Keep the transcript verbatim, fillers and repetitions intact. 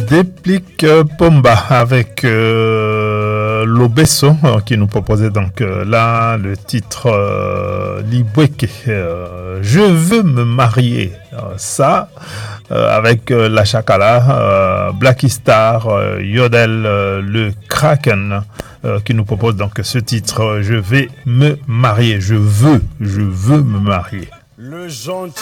Déplique Pomba avec euh, Lobesso euh, qui nous proposait donc euh, là le titre euh, Libweke, euh, Je veux me marier. Euh, ça euh, avec euh, la Chakala, euh, Blacky Star, euh, Yodel, euh, le Kraken euh, qui nous propose donc ce titre euh, Je vais me marier. Je veux, je veux me marier. Le gentil